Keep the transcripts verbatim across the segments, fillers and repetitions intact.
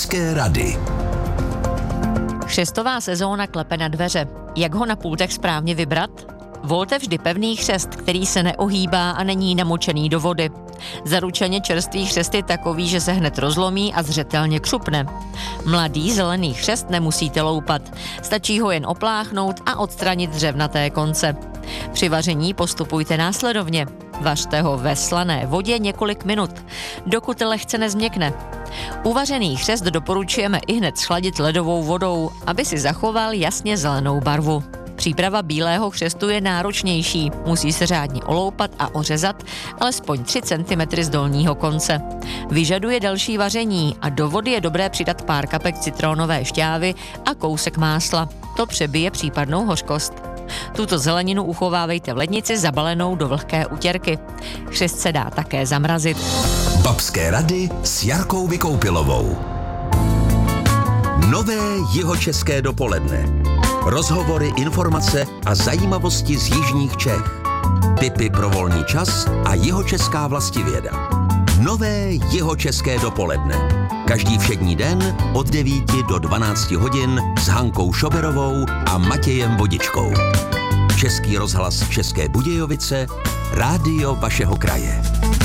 Babské rady. Chřestová sezóna klepe na dveře. Jak ho na pultech správně vybrat? Volte vždy pevný chřest, který se neohýbá a není namočený do vody. Zaručeně čerstvý chřest je takový, že se hned rozlomí a zřetelně křupne. Mladý zelený chřest nemusíte loupat. Stačí ho jen opláchnout a odstranit dřevnaté konce. Při vaření postupujte následovně. Vařte ho ve slané vodě několik minut, dokud lehce nezměkne. Uvařený chřest doporučujeme ihned schladit ledovou vodou, aby si zachoval jasně zelenou barvu. Příprava bílého chřestu je náročnější, musí se řádně oloupat a ořezat alespoň tři centimetry z dolního konce. Vyžaduje další vaření a do vody je dobré přidat pár kapek citronové šťávy a kousek másla. To přebije případnou hořkost. Tuto zeleninu uchovávejte v lednici zabalenou do vlhké utěrky. Chřest se dá také zamrazit. Babské rady s Jarkou Vykoupilovou. Nové jihočeské dopoledne. Rozhovory, informace a zajímavosti z jižních Čech. Tipy pro volný čas a jihočeská vlastivěda. Nové jihočeské dopoledne. Každý všední den od devíti do dvanácti hodin s Hankou Šoberovou a Matějem Vodičkou. Český rozhlas České Budějovice, rádio vašeho kraje.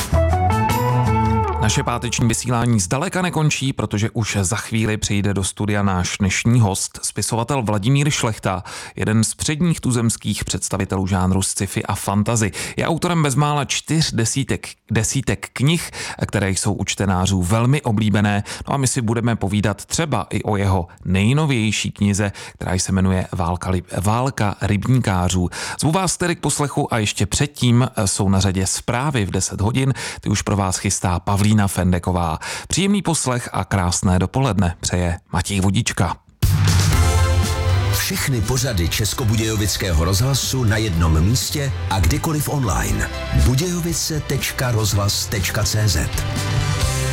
Naše páteční vysílání zdaleka nekončí, protože už za chvíli přijde do studia náš dnešní host, spisovatel Vladimír Šlechta, jeden z předních tuzemských představitelů žánru sci-fi a fantasy. Je autorem bezmála čtyř desítek, desítek knih, které jsou u čtenářů velmi oblíbené. No a my si budeme povídat třeba i o jeho nejnovější knize, která se jmenuje Válka, Válka rybníkářů. Zvu vás tedy k poslechu a ještě předtím jsou na řadě zprávy v deset hodin. Ty už pro vás chystá Pavlína Fendeková. Příjemný poslech a krásné dopoledne přeje Matěj Vodička. Všechny pořady Českobudějovického rozhlasu na jednom místě a kdykoliv online. budějovice tečka rozhlas tečka cé zet